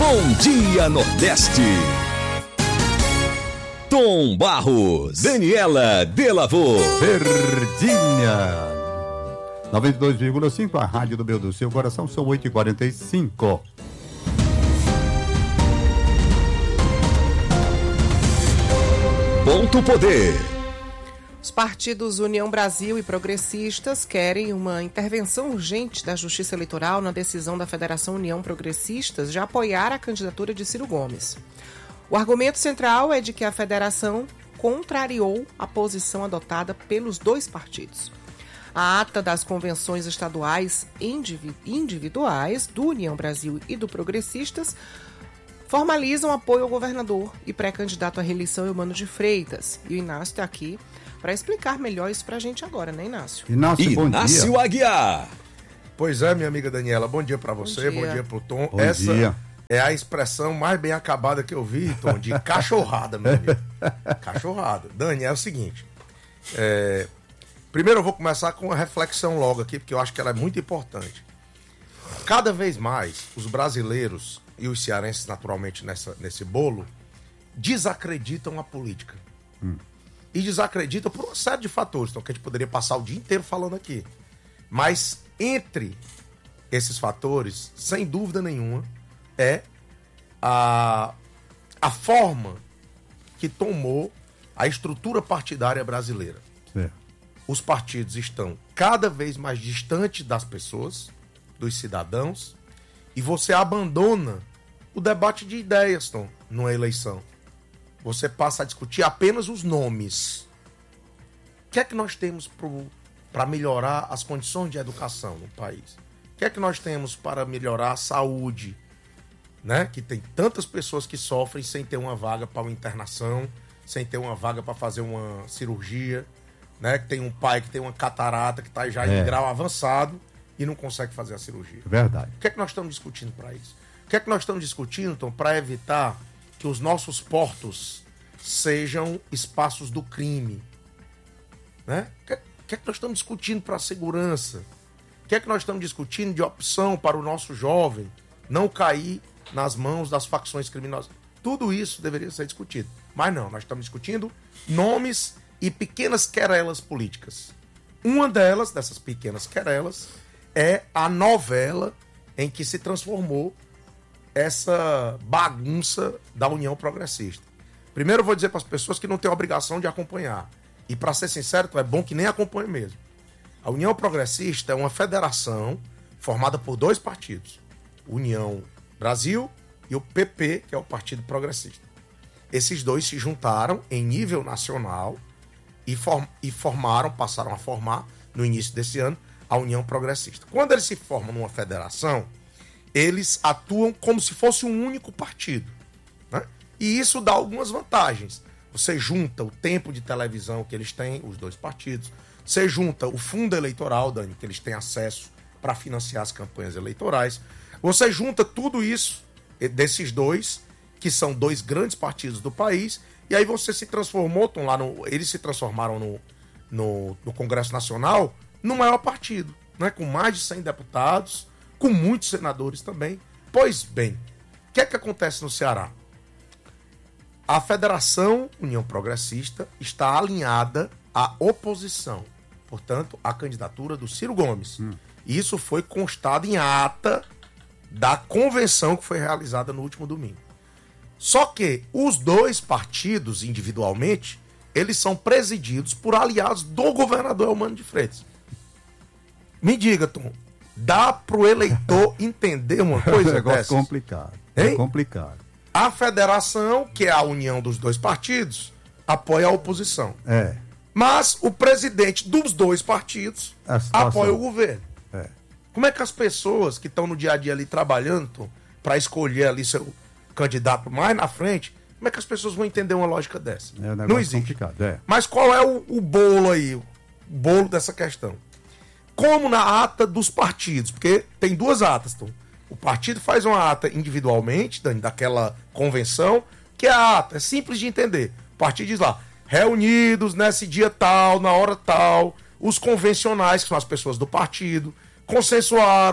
Bom Dia Nordeste. Tom Barros, Daniela Delavô, Verdinha 92,5, a rádio do meu do seu coração. São 8h45. Ponto Poder. Os partidos União Brasil e Progressistas querem uma intervenção urgente da Justiça Eleitoral na decisão da Federação União Progressistas de apoiar a candidatura de Ciro Gomes. O argumento central é de que a federação contrariou a posição adotada pelos dois partidos. A ata das convenções estaduais individuais do União Brasil e do Progressistas formalizam apoio ao governador e pré-candidato à reeleição Eumano de Freitas. E o Inácio está aqui para explicar melhor isso para a gente agora, né, Inácio? Inácio Aguiar. Pois é, minha amiga Daniela, bom dia para você, bom dia pro Tom. Essa é a expressão mais bem acabada que eu vi, Tom, de cachorrada, meu amigo. Cachorrada. Dani, é o seguinte, primeiro eu vou começar com uma reflexão logo aqui, porque eu acho que ela é muito importante. Cada vez mais, os brasileiros e os cearenses, naturalmente, nesse bolo, desacreditam a política. E desacreditam por uma série de fatores, então, que a gente poderia passar o dia inteiro falando aqui. Mas, entre esses fatores, sem dúvida nenhuma, é a forma que tomou a estrutura partidária brasileira. Os partidos estão cada vez mais distantes das pessoas, dos cidadãos, e você abandona o debate de ideias, Tom, numa eleição. Você passa a discutir apenas os nomes. O que é que nós temos para melhorar as condições de educação no país? O que é que nós temos para melhorar a saúde? Né? Que tem tantas pessoas que sofrem sem ter uma vaga para uma internação, sem ter uma vaga para fazer uma cirurgia, né? Que tem um pai que tem uma catarata, que está já em grau avançado e não consegue fazer a cirurgia. Verdade. O que é que nós estamos discutindo para isso? O que é que nós estamos discutindo, então, para evitar que os nossos portos sejam espaços do crime? Né? O que é que nós estamos discutindo para a segurança? O que é que nós estamos discutindo de opção para o nosso jovem não cair nas mãos das facções criminosas? Tudo isso deveria ser discutido. Mas não, nós estamos discutindo nomes e pequenas querelas políticas. Uma dessas pequenas querelas, é a novela em que se transformou essa bagunça da União Progressista. Primeiro eu vou dizer para as pessoas que não têm obrigação de acompanhar. E para ser sincero, é bom que nem acompanhe mesmo. A União Progressista é uma federação formada por dois partidos. União Brasil e o PP, que é o Partido Progressista. Esses dois se juntaram em nível nacional e passaram a formar, no início desse ano, a União Progressista. Quando eles se formam numa federação, eles atuam como se fosse um único partido, né? E isso dá algumas vantagens. Você junta o tempo de televisão que eles têm, os dois partidos. Você junta o fundo eleitoral, Dani, que eles têm acesso para financiar as campanhas eleitorais. Você junta tudo isso desses dois, que são dois grandes partidos do país, e aí você se transformou, eles se transformaram no Congresso Nacional no maior partido, né? Com mais de 100 deputados, com muitos senadores também. Pois bem, o que é que acontece no Ceará? A Federação União Progressista está alinhada à oposição, portanto, à candidatura do Ciro Gomes. Isso foi constado em ata da convenção que foi realizada no último domingo. Só que os dois partidos, individualmente, eles são presididos por aliados do governador Eumano de Freitas. Me diga, Tom, dá pro eleitor entender uma coisa dessa? Complicado. Hein? É complicado. A federação, que é a união dos dois partidos, apoia a oposição. Mas o presidente dos dois partidos apoia o governo. Como é que as pessoas que estão no dia a dia ali trabalhando para escolher ali seu candidato mais na frente, como é que as pessoas vão entender uma lógica dessa? Não existe. Mas qual é o bolo aí? O bolo dessa questão? Como na ata dos partidos, porque tem duas atas, Tom. O partido faz uma ata individualmente, Dani, daquela convenção, que é a ata, é simples de entender. O partido diz lá, reunidos nesse dia tal, na hora tal, os convencionais, que são as pessoas do partido, consensuaram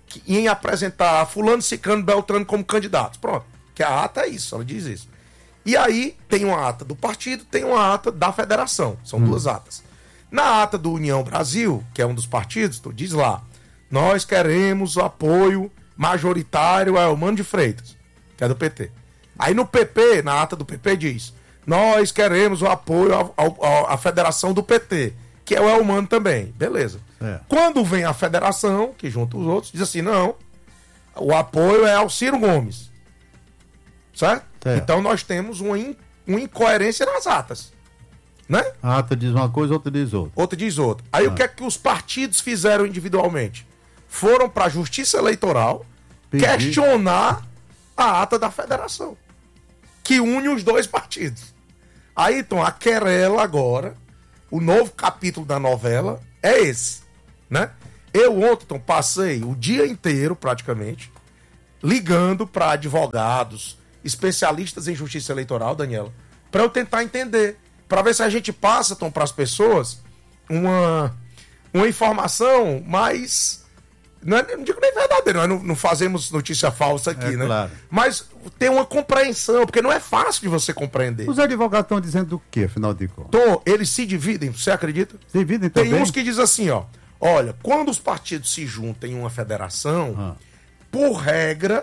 em apresentar fulano, ciclano, beltrano como candidatos. Pronto. Que a ata é isso, ela diz isso. E aí tem uma ata do partido, tem uma ata da federação. São duas atas. Na ata do União Brasil, que é um dos partidos, diz lá, nós queremos o apoio majoritário a Eumano de Freitas, que é do PT. Aí no PP, na ata do PP diz, nós queremos o apoio à federação do PT, que é o Eumano também. Beleza. Quando vem a federação, que junta os outros, diz assim, não, o apoio é ao Ciro Gomes. Certo? Então nós temos uma incoerência nas atas. Né? A ata diz uma coisa, outra diz outra. Outra diz outra. Aí o que é que os partidos fizeram individualmente? Foram para a Justiça Eleitoral questionar a ata da federação, que une os dois partidos. Aí, então, a querela agora, o novo capítulo da novela é esse, né? Eu ontem, então, passei o dia inteiro, praticamente, ligando para advogados, especialistas em justiça eleitoral, Daniela, para eu tentar entender, para ver se a gente passa, Tom, para as pessoas uma informação mais, não digo nem verdadeira, nós não fazemos notícia falsa aqui, né? Claro. Mas tem uma compreensão, porque não é fácil de você compreender. Os advogados estão dizendo do quê, afinal de contas? Tom, eles se dividem, você acredita? Se dividem também? Tem uns que dizem assim, ó, olha, quando os partidos se juntam em uma federação, por regra,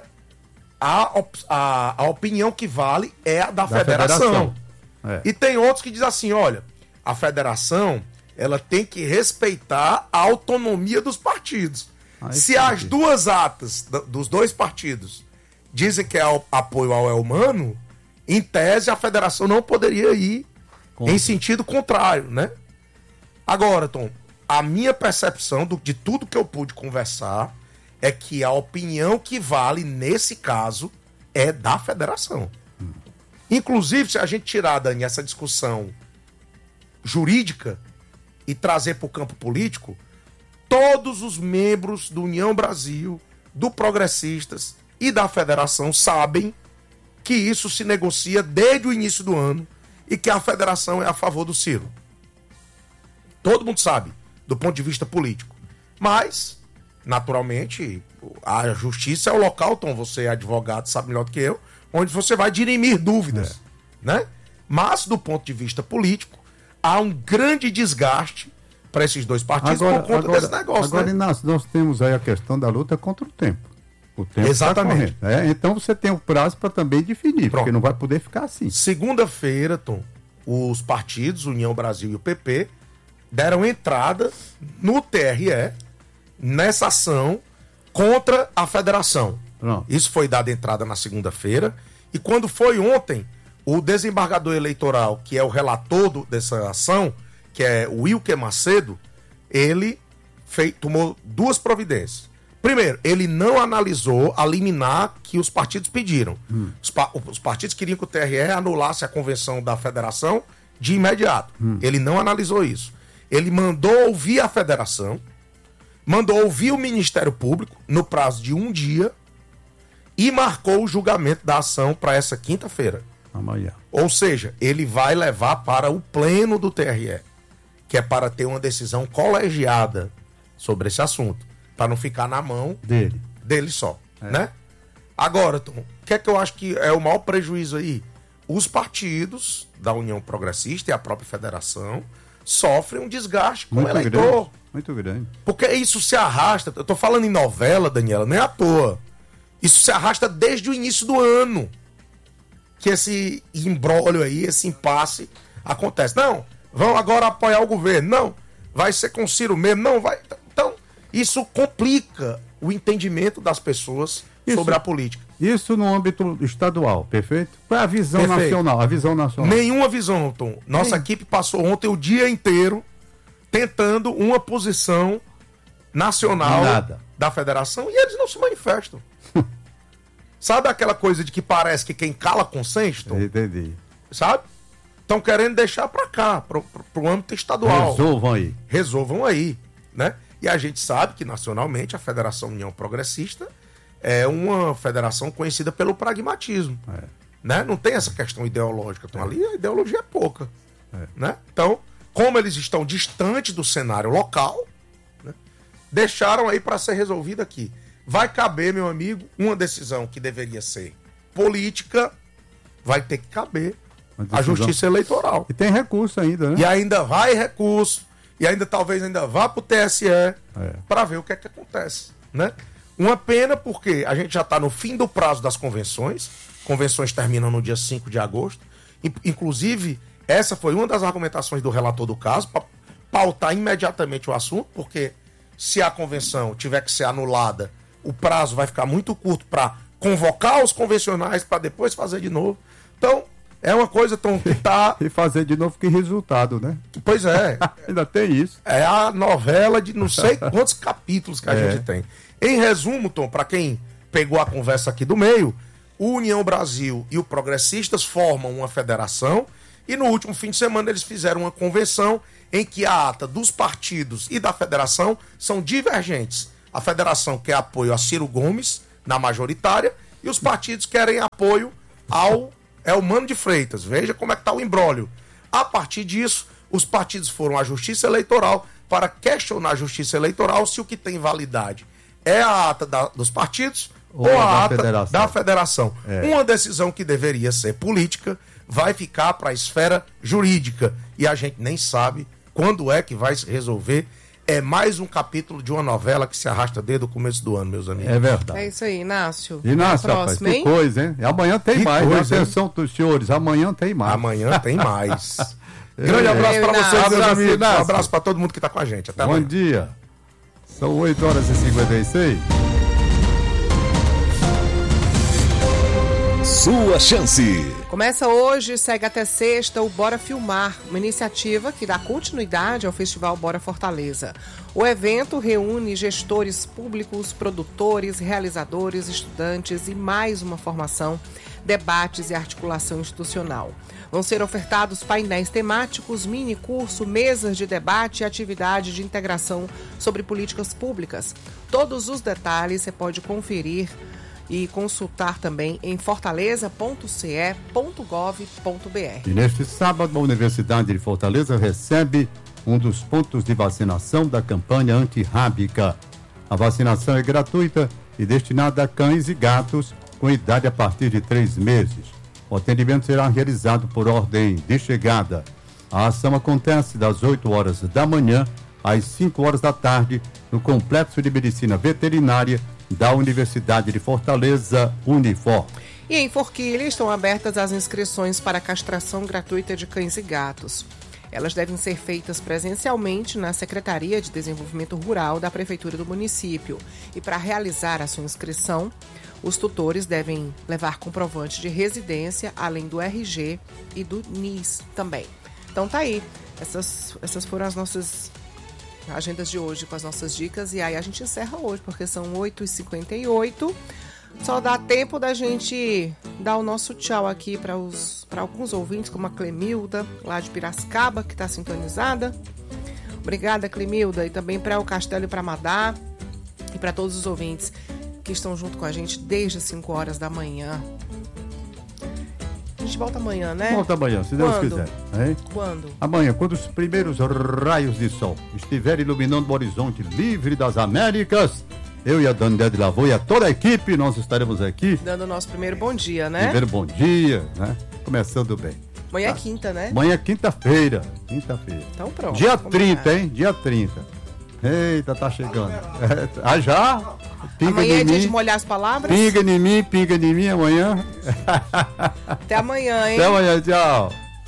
a opinião que vale é a da federação. E tem outros que dizem assim, olha, a federação, ela tem que respeitar a autonomia dos partidos. Se as duas atas dos dois partidos dizem que é apoio ao Eumano, em tese a federação não poderia ir em sentido contrário, né? Agora, Tom, a minha percepção de tudo que eu pude conversar é que a opinião que vale nesse caso é da federação. Inclusive, se a gente tirar, Dani, essa discussão jurídica e trazer para o campo político, todos os membros do União Brasil, do Progressistas e da Federação sabem que isso se negocia desde o início do ano e que a Federação é a favor do Ciro. Todo mundo sabe, do ponto de vista político. Mas, naturalmente, a justiça é o local, Tom, você é advogado, sabe melhor do que eu, onde você vai dirimir dúvidas, né? Mas, do ponto de vista político, há um grande desgaste para esses dois partidos por conta desse negócio. Agora, né? Inácio, nós temos aí a questão da luta contra o tempo. O tempo exatamente. Tá correndo, então você tem o prazo para também definir, porque não vai poder ficar assim. Segunda-feira, Tom, os partidos, União Brasil e o PP, deram entrada no TRE nessa ação contra a federação. Pronto. Isso foi dado entrada na segunda-feira. E quando foi ontem, o desembargador eleitoral, que é o relator dessa ação, que é o Wilker Macedo, ele tomou duas providências. Primeiro, ele não analisou a liminar que os partidos pediram. Os partidos queriam que o TRE anulasse a convenção da federação de imediato. Ele não analisou isso. Ele mandou ouvir a federação, mandou ouvir o Ministério Público no prazo de um dia e marcou o julgamento da ação para essa quinta-feira. Amanhã. Ou seja, ele vai levar para o pleno do TRE, que é para ter uma decisão colegiada sobre esse assunto, para não ficar na mão dele só, né? Agora, Tom, o que é que eu acho que é o maior prejuízo aí? Os partidos da União Progressista e a própria federação sofrem um desgaste com o eleitor. Muito grande. Porque isso se arrasta, eu tô falando em novela, Daniela, não é à toa. Isso se arrasta desde o início do ano, que esse imbróglio aí, esse impasse acontece. Não, vão agora apoiar o governo. Não, vai ser com o Ciro mesmo. Não, vai... Então, isso complica o entendimento das pessoas sobre a política. Isso no âmbito estadual, perfeito? Qual é a visão nacional? A visão nacional. Nenhuma visão, Tom. Nossa equipe passou ontem o dia inteiro tentando uma posição nacional da federação e eles não se manifestam. Sabe aquela coisa de que parece que quem cala consente, Tom? Entendi. Sabe? Estão querendo deixar para cá, pro âmbito estadual. Resolvam aí, né? E a gente sabe que nacionalmente a Federação União Progressista é uma federação conhecida pelo pragmatismo, né? Não tem essa questão ideológica, Tom. Ali a ideologia é pouca, né? Então, como eles estão distantes do cenário local, né? Deixaram aí para ser resolvido aqui. vai caber, meu amigo, uma decisão que deveria ser política, vai ter que caber a Justiça Eleitoral. E tem recurso ainda, né? E ainda vai recurso, e ainda talvez ainda vá pro TSE para ver o que é que acontece, né? Uma pena porque a gente já está no fim do prazo das convenções terminam no dia 5 de agosto, inclusive essa foi uma das argumentações do relator do caso, para pautar imediatamente o assunto, porque se a convenção tiver que ser anulada, o prazo vai ficar muito curto para convocar os convencionais para depois fazer de novo. Então, é uma coisa, Tom, que tá... E fazer de novo que resultado, né? Pois é. Ainda tem isso. É a novela de não sei quantos capítulos que a gente tem. Em resumo, Tom, para quem pegou a conversa aqui do meio, o União Brasil e o Progressistas formam uma federação e no último fim de semana eles fizeram uma convenção em que a ata dos partidos e da federação são divergentes. A federação quer apoio a Ciro Gomes, na majoritária, e os partidos querem apoio ao Elmano de Freitas. Veja como é que está o imbróglio. A partir disso, os partidos foram à Justiça Eleitoral para questionar a Justiça Eleitoral se o que tem validade é a ata dos partidos ou a ata da federação. Uma decisão que deveria ser política vai ficar para a esfera jurídica. E a gente nem sabe quando é que vai se resolver. É mais um capítulo de uma novela que se arrasta desde o começo do ano, meus amigos. É verdade. É isso aí, Inácio. Inácio, rapaz, que coisa, hein? Amanhã tem mais. Coisa, atenção dos senhores, amanhã tem mais. Amanhã tem mais. Grande abraço para vocês, meus amigos. Um abraço para todo mundo que está com a gente. Até amanhã. Bom dia. São 8h56. Sua chance. Começa hoje, segue até sexta o Bora Filmar, uma iniciativa que dá continuidade ao Festival Bora Fortaleza. O evento reúne gestores públicos, produtores, realizadores, estudantes e mais uma formação, debates e articulação institucional. Vão ser ofertados painéis temáticos, mini-curso, mesas de debate e atividade de integração sobre políticas públicas. Todos os detalhes você pode conferir e consultar também em fortaleza.ce.gov.br. E neste sábado, a Universidade de Fortaleza recebe um dos pontos de vacinação da campanha antirrábica. A vacinação é gratuita e destinada a cães e gatos com idade a partir de 3 meses. O atendimento será realizado por ordem de chegada. A ação acontece das 8 horas da manhã às 5 horas da tarde no Complexo de Medicina Veterinária da Universidade de Fortaleza, Unifor. E em Forquilha estão abertas as inscrições para a castração gratuita de cães e gatos. Elas devem ser feitas presencialmente na Secretaria de Desenvolvimento Rural da Prefeitura do município. E para realizar a sua inscrição, os tutores devem levar comprovante de residência, além do RG e do NIS também. Então tá aí, essas foram as nossas agendas de hoje com as nossas dicas, e aí a gente encerra hoje, porque são 8h58. Só dá tempo da gente dar o nosso tchau aqui para alguns ouvintes, como a Clemilda, lá de Piracicaba, que está sintonizada. Obrigada, Clemilda, e também para o Castelo e para Madá, e para todos os ouvintes que estão junto com a gente desde as 5 horas da manhã. A gente volta amanhã, né? Volta amanhã, se Deus quiser. Hein? Quando? Amanhã, quando os primeiros raios de sol estiverem iluminando o horizonte livre das Américas, eu e a Dona de Lavoie e toda a equipe, nós estaremos aqui. Dando o nosso primeiro bom dia, né? Primeiro bom dia, né? Começando bem. Amanhã é quinta, né? Amanhã é quinta-feira. Então pronto. Dia 30, hein? Dia 30. Eita, tá chegando. Já? Pinga amanhã é dia de molhar as palavras? Pinga em mim amanhã. Até amanhã, hein? Até amanhã, tchau.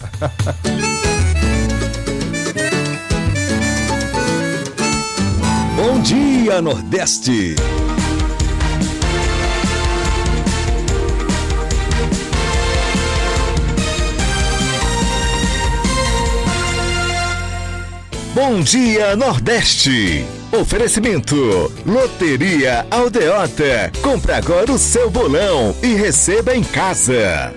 Bom dia, Nordeste. Bom dia, Nordeste. Oferecimento: Loteria Aldeota. Compre agora o seu bolão e receba em casa.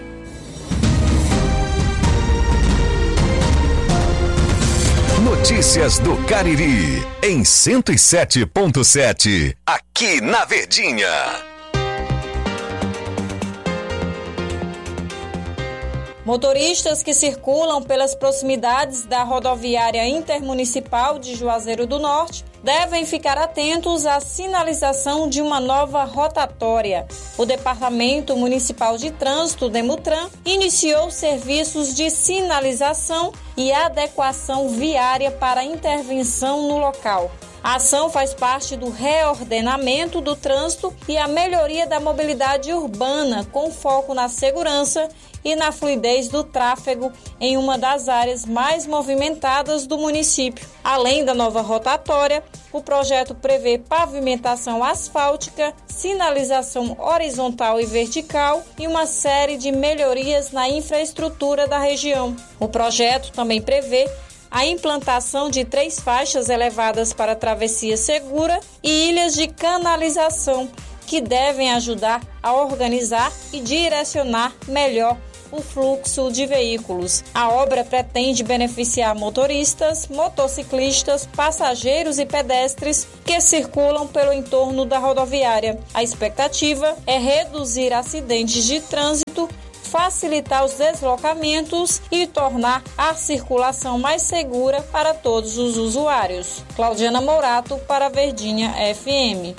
Notícias do Cariri, em 107.7, aqui na Verdinha. Motoristas que circulam pelas proximidades da rodoviária intermunicipal de Juazeiro do Norte devem ficar atentos à sinalização de uma nova rotatória. O Departamento Municipal de Trânsito, DEMUTRAN, iniciou serviços de sinalização e adequação viária para intervenção no local. A ação faz parte do reordenamento do trânsito e a melhoria da mobilidade urbana, com foco na segurança e na fluidez do tráfego em uma das áreas mais movimentadas do município. Além da nova rotatória, o projeto prevê pavimentação asfáltica, sinalização horizontal e vertical e uma série de melhorias na infraestrutura da região. O projeto também prevê a implantação de 3 faixas elevadas para travessia segura e ilhas de canalização, que devem ajudar a organizar e direcionar melhor o fluxo de veículos. A obra pretende beneficiar motoristas, motociclistas, passageiros e pedestres que circulam pelo entorno da rodoviária. A expectativa é reduzir acidentes de trânsito, facilitar os deslocamentos e tornar a circulação mais segura para todos os usuários. Claudiana Mourato para Verdinha FM.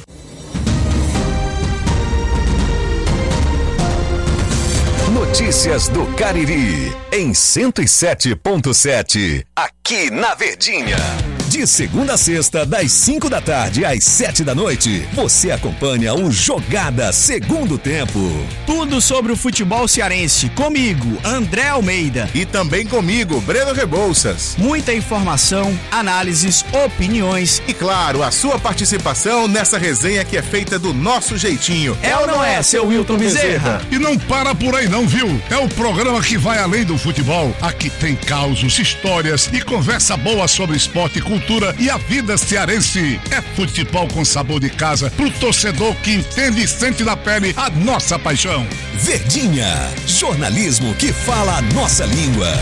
Notícias do Cariri, em 107.7, aqui na Verdinha. De segunda a sexta, das 5 da tarde às 7 da noite, você acompanha o Jogada Segundo Tempo. Tudo sobre o futebol cearense, comigo, André Almeida. E também comigo, Breno Rebouças. Muita informação, análises, opiniões. E claro, a sua participação nessa resenha que é feita do nosso jeitinho. É ou não é, seu Wilton Bezerra? E não para por aí não, viu? É o programa que vai além do futebol. Aqui tem causos, histórias e conversa boa sobre esporte e cultura e a vida cearense. É futebol com sabor de casa pro torcedor que entende e sente na pele a nossa paixão. Verdinha, jornalismo que fala a nossa língua.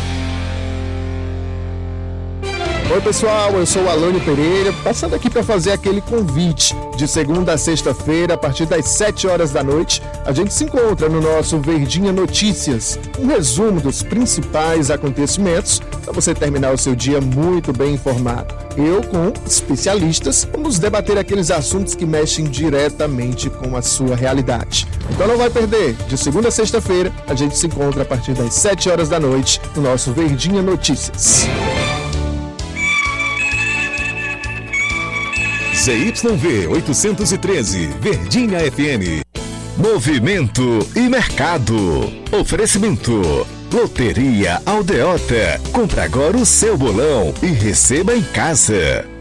Oi pessoal, eu sou o Alânio Pereira, passando aqui para fazer aquele convite. De segunda a sexta-feira, a partir das 7 horas da noite, a gente se encontra no nosso Verdinha Notícias, um resumo dos principais acontecimentos para você terminar o seu dia muito bem informado. Eu, com especialistas, vamos debater aqueles assuntos que mexem diretamente com a sua realidade. Então não vai perder, de segunda a sexta-feira, a gente se encontra a partir das 7 horas da noite no nosso Verdinha Notícias. ZYV 813, Verdinha FM. Movimento e mercado. Oferecimento. Loteria Aldeota. Compre agora o seu bolão e receba em casa.